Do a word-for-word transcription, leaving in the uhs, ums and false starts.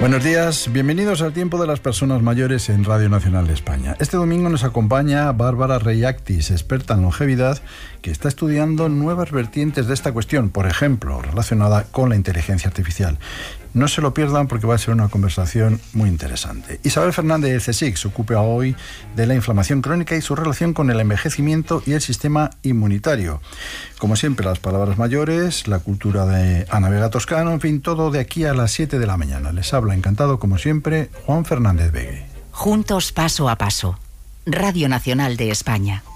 Buenos días, bienvenidos al Tiempo de las Personas Mayores en Radio Nacional de España. Este domingo nos acompaña Bárbara Reyactis, experta en longevidad, que está estudiando nuevas vertientes de esta cuestión, por ejemplo, relacionada con la inteligencia artificial. No se lo pierdan porque va a ser una conversación muy interesante. Isabel Fernández de CSIC se ocupa hoy de la inflamación crónica y su relación con el envejecimiento y el sistema inmunitario. Como siempre, las palabras mayores, la cultura de Ana Vega Toscano, en fin, todo de aquí a las siete de la mañana. Les habla encantado, como siempre, Juan Fernández Vegue. Juntos paso a paso. Radio Nacional de España.